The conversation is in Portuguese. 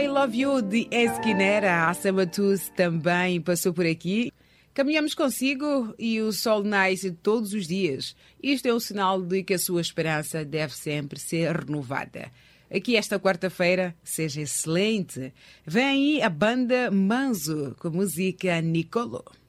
I Love You de Esquinera. A Sabatus também passou por aqui. Caminhamos consigo e o sol nasce todos os dias. Isto é um sinal de que a sua esperança deve sempre ser renovada. Aqui esta quarta-feira seja excelente. Vem aí a banda Manzo com a música Nicolo.